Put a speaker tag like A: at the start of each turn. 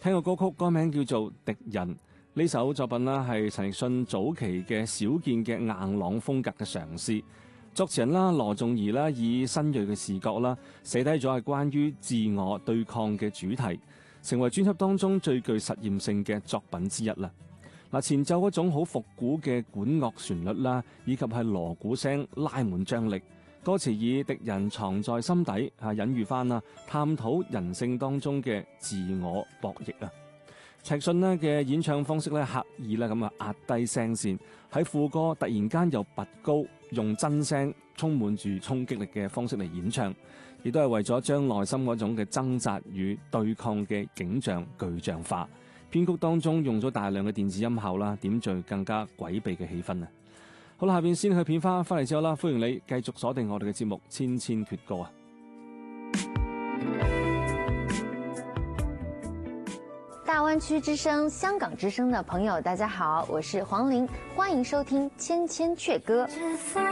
A: 聽個歌曲，歌名叫做《敵人》。呢首作品啦，係陳奕迅早期嘅少見嘅硬朗風格嘅嘗試。作詞人啦，羅仲儀啦，以新銳嘅視角啦，寫低咗係關於自我對抗嘅主題，成為專輯當中最具實驗性嘅作品之一啦。嗱，前奏嗰種好復古嘅管樂旋律啦，以及係鑼鼓聲拉滿張力。歌詞以敵人藏在心底隱喻翻啦，探討人性當中嘅自我博弈啊。陳奕迅咧嘅演唱方式咧，刻意咧咁壓低聲線，喺副歌突然間又拔高，用真聲充滿住衝擊力嘅方式嚟演唱，亦都係為咗將內心嗰種嘅掙扎與對抗嘅景象具象化。編曲當中用咗大量嘅電子音效啦，點綴更加詭秘嘅氣氛啊！好啦，下邊先去片花翻嚟之後啦，歡迎你繼續鎖定我哋嘅節目《千千闕歌》啊！
B: 大灣區之聲、香港之聲的朋友，大家好，我是黃玲，歡迎收聽《千千闕歌》。